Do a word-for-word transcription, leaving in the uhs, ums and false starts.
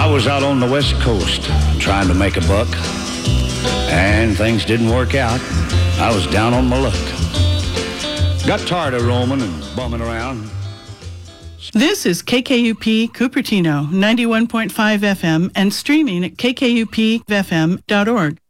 I was out on the West Coast trying to make a buck, and things didn't work out. I was down on my luck. Got tired of roaming and bumming around. This is K K U P Cupertino, ninety-one point five F M, and streaming at k k u p f m dot org.